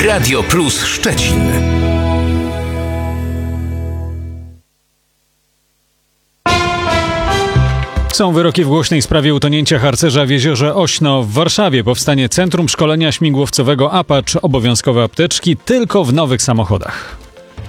Radio Plus Szczecin. Są wyroki w głośnej sprawie utonięcia harcerza w jeziorze Ośno w Warszawie. Powstanie Centrum Szkolenia Śmigłowcowego Apache, obowiązkowe apteczki tylko w nowych samochodach.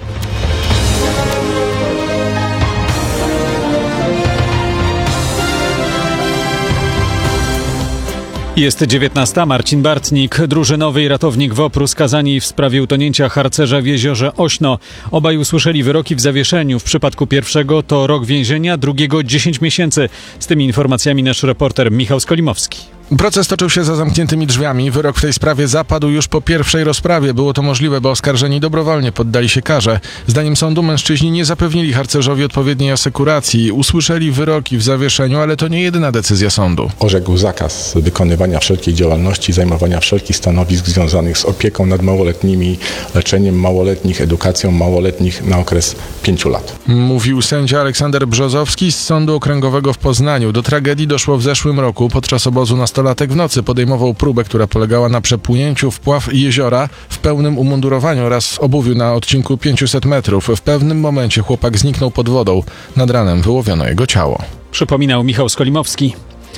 Jest 19. Marcin Bartnik, drużynowy i ratownik WOPR-u skazani w sprawie utonięcia harcerza w jeziorze Ośno. Obaj usłyszeli wyroki w zawieszeniu. W przypadku pierwszego to rok więzienia, drugiego 10 miesięcy. Z tymi informacjami nasz reporter Michał Skolimowski. Proces toczył się za zamkniętymi drzwiami. Wyrok w tej sprawie zapadł już po pierwszej rozprawie. Było to możliwe, bo oskarżeni dobrowolnie poddali się karze. Zdaniem sądu mężczyźni nie zapewnili harcerzowi odpowiedniej asekuracji. Usłyszeli wyroki w zawieszeniu, ale to nie jedyna decyzja sądu. Orzekł zakaz wykonywania wszelkiej działalności, zajmowania wszelkich stanowisk związanych z opieką nad małoletnimi, leczeniem małoletnich, edukacją małoletnich na okres 5 lat. Mówił sędzia Aleksander Brzozowski z Sądu Okręgowego w Poznaniu. Do tragedii doszło w zeszłym roku. Podczas obozu nastolatek w nocy podejmował próbę, która polegała na przepłynięciu w pław jeziora w pełnym umundurowaniu oraz w obuwiu na odcinku 500 metrów. W pewnym momencie chłopak zniknął pod wodą. Nad ranem wyłowiono jego ciało. Przypominał Michał Skolimowski.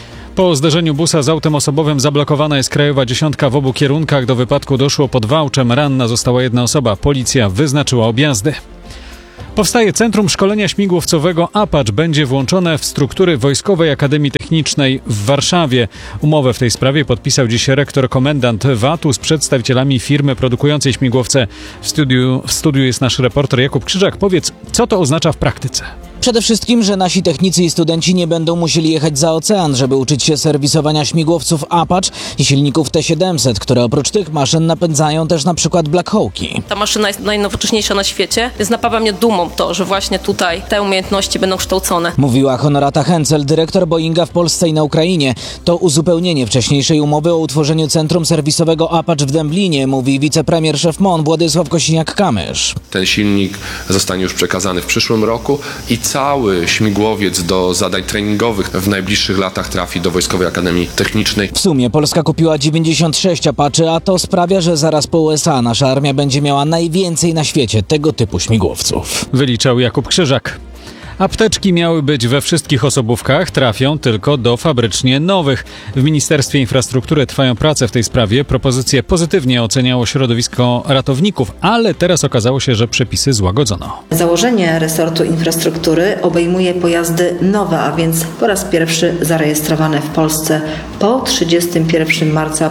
Po zderzeniu busa z autem osobowym zablokowana jest krajowa 10 w obu kierunkach. Do wypadku doszło pod Wałczem. Ranna została jedna osoba. Policja wyznaczyła objazdy. Powstaje Centrum Szkolenia Śmigłowcowego Apache. Będzie włączone w struktury Wojskowej Akademii Technicznej w Warszawie. Umowę w tej sprawie podpisał dziś rektor komendant VAT-u z przedstawicielami firmy produkującej śmigłowce. W studiu jest nasz reporter Jakub Krzyżak. Powiedz, co to oznacza w praktyce? Przede wszystkim, że nasi technicy i studenci nie będą musieli jechać za ocean, żeby uczyć się serwisowania śmigłowców Apache i silników T-700, które oprócz tych maszyn napędzają też na przykład Black Hawki. Ta maszyna jest najnowocześniejsza na świecie, więc napawa mnie dumą to, że właśnie tutaj te umiejętności będą kształcone. Mówiła Honorata Hencel, dyrektor Boeinga w Polsce i na Ukrainie. To uzupełnienie wcześniejszej umowy o utworzeniu Centrum Serwisowego Apache w Dęblinie, mówi wicepremier szef MON Władysław Kosiniak-Kamysz. Ten silnik zostanie już przekazany w przyszłym roku i cały śmigłowiec do zadań treningowych w najbliższych latach trafi do Wojskowej Akademii Technicznej. W sumie Polska kupiła 96 Apache, a to sprawia, że zaraz po USA nasza armia będzie miała najwięcej na świecie tego typu śmigłowców. Wyliczał Jakub Krzyżak. Apteczki miały być we wszystkich osobówkach, trafią tylko do fabrycznie nowych. W Ministerstwie Infrastruktury trwają prace w tej sprawie. Propozycje pozytywnie oceniało środowisko ratowników, ale teraz okazało się, że przepisy złagodzono. Założenie resortu infrastruktury obejmuje pojazdy nowe, a więc po raz pierwszy zarejestrowane w Polsce po 31 marca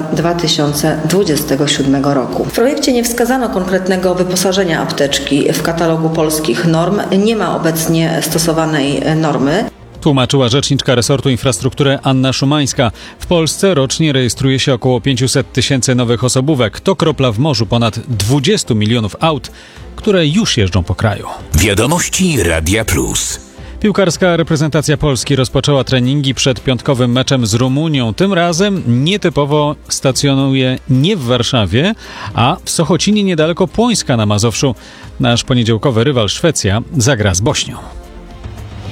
2027 roku. W projekcie nie wskazano konkretnego wyposażenia apteczki. W katalogu polskich norm nie ma obecnie stosowanej normy. Tłumaczyła rzeczniczka resortu infrastruktury Anna Szumańska. W Polsce rocznie rejestruje się około 500 000 nowych osobówek. To kropla w morzu ponad 20 milionów aut, które już jeżdżą po kraju. Wiadomości Radia Plus. Piłkarska reprezentacja Polski rozpoczęła treningi przed piątkowym meczem z Rumunią. Tym razem nietypowo stacjonuje nie w Warszawie, a w Sochocinie niedaleko Płońska na Mazowszu. Nasz poniedziałkowy rywal Szwecja zagra z Bośnią.